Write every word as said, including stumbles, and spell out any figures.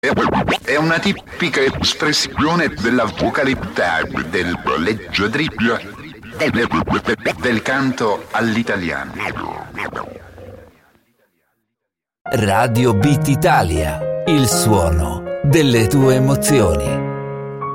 È una tipica espressione della vocalità, del leggiadribbio, del, del canto all'italiano. Radio Beat Italia, il suono delle tue emozioni.